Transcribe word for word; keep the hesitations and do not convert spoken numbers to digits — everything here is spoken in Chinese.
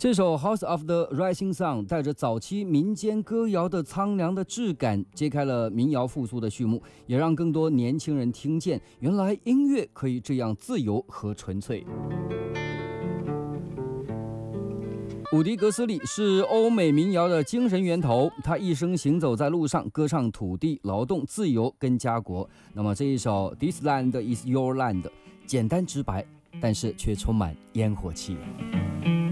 这首《House of the Rising Sun》带着早期民间歌谣的苍凉的质感，揭开了民谣复苏的序幕，也让更多年轻人听见，原来音乐可以这样自由和纯粹。伍迪·格斯利是欧美民谣的精神源头，他一生行走在路上，歌唱土地、劳动、自由跟家国。那么这一首《This Land Is Your Land》，简单直白，但是却充满烟火气。